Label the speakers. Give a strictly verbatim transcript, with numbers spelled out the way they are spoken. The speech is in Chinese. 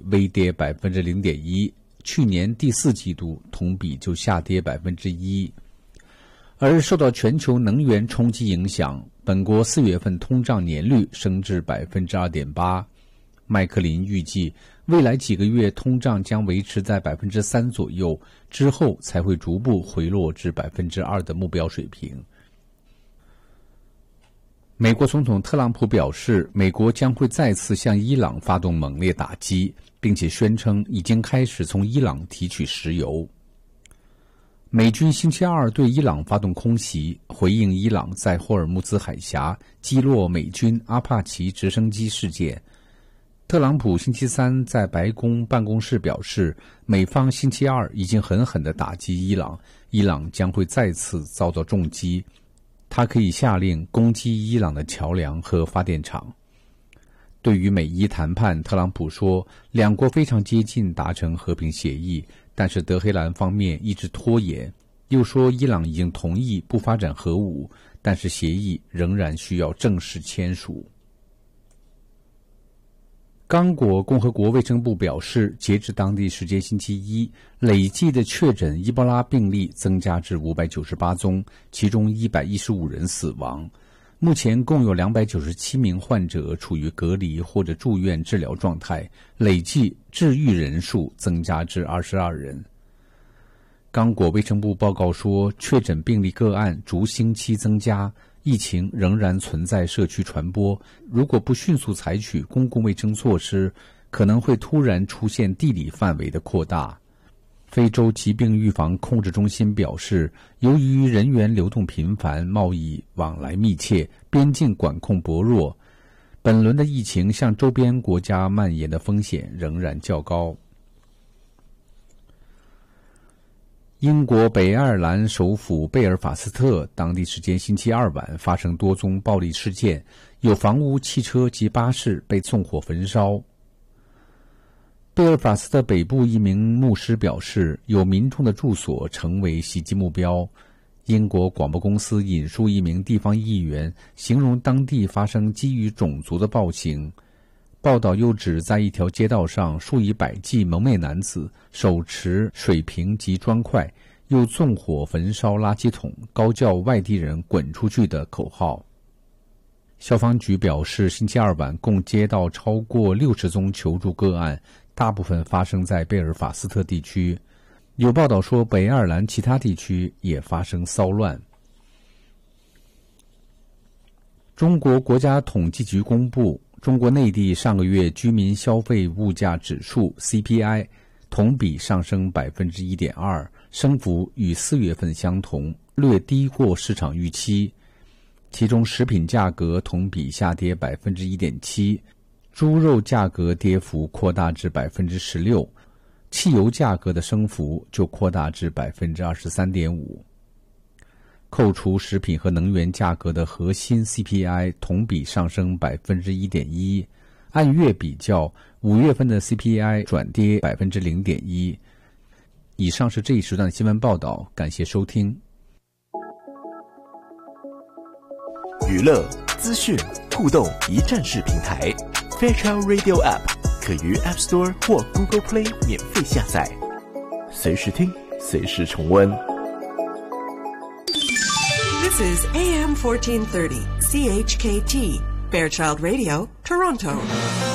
Speaker 1: 微跌百分之零点一，去年第四季度同比就下跌百分之一。而受到全球能源冲击影响，本国四月份通胀年率升至百分之二点八。麦克林预计，未来几个月通胀将维持在百分之三左右，之后才会逐步回落至百分之二的目标水平。美国总统特朗普表示，美国将会再次向伊朗发动猛烈打击，并且宣称已经开始从伊朗提取石油。美军星期二对伊朗发动空袭，回应伊朗在霍尔木兹海峡击落美军阿帕奇直升机事件。特朗普星期三在白宫办公室表示，美方星期二已经狠狠地打击伊朗，伊朗将会再次遭到重击。他可以下令攻击伊朗的桥梁和发电厂。对于美伊谈判，特朗普说，两国非常接近达成和平协议，但是德黑兰方面一直拖延，又说伊朗已经同意不发展核武，但是协议仍然需要正式签署。刚果共和国卫生部表示，截至当地时间星期一，累计的确诊伊波拉病例增加至五百九十八宗，其中一百一十五人死亡。目前共有两百九十七名患者处于隔离或者住院治疗状态，累计治愈人数增加至二十二人。刚果卫生部报告说，确诊病例个案逐星期增加，疫情仍然存在社区传播，如果不迅速采取公共卫生措施，可能会突然出现地理范围的扩大。非洲疾病预防控制中心表示，由于人员流动频繁，贸易往来密切，边境管控薄弱，本轮的疫情向周边国家蔓延的风险仍然较高。英国北爱尔兰首府贝尔法斯特当地时间星期二晚发生多宗暴力事件，有房屋、汽车及巴士被纵火焚烧。贝尔法斯特北部一名牧师表示，有民众的住所成为袭击目标。英国广播公司引述一名地方议员形容当地发生基于种族的暴行。报道又指，在一条街道上，数以百计蒙面男子手持水瓶及砖块，又纵火焚烧垃圾桶，高叫外地人滚出去的口号。消防局表示，星期二晚共接到超过六十宗求助个案，大部分发生在贝尔法斯特地区。有报道说，北爱尔兰其他地区也发生骚乱。中国国家统计局公布，中国内地上个月居民消费物价指数 C P I 同比上升 百分之一点二， 升幅与四月份相同，略低过市场预期。其中食品价格同比下跌 百分之一点七， 猪肉价格跌幅扩大至 百分之十六， 汽油价格的升幅就扩大至 百分之二十三点五。扣除食品和能源价格的核心 C P I 同比上升 百分之一点一， 按月比较，五月份的 C P I 转跌 百分之零点一。 以上是这一时段的新闻报道，感谢收听。
Speaker 2: 娱乐、资讯、互动一站式平台 Fairchild Radio App 可于 App Store 或 Google Play 免费下载，随时听，随时重温。
Speaker 3: This is A M fourteen thirty C H K T, Fairchild Radio, Toronto.